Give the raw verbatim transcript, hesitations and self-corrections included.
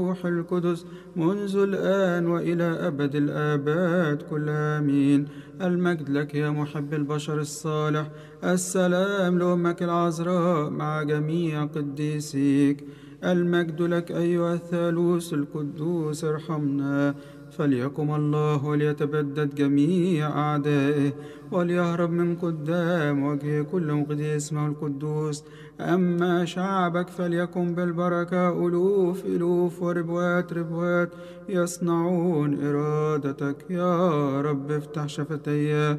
روح القدس منذ الآن وإلى أبد الآباد كلها آمين. المجد لك يا محب البشر الصالح، السلام لأمك العذراء مع جميع قديسيك. المجد لك أيها الثالوث القدوس، ارحمنا. فليقم الله وليتبدد جميع أعدائه، وليهرب من قدام وجه كل مقدس اسمه القدوس. أما شعبك فليكن بالبركة ألوف ألوف وربوات ربوات يصنعون إرادتك. يا رب افتح شفتي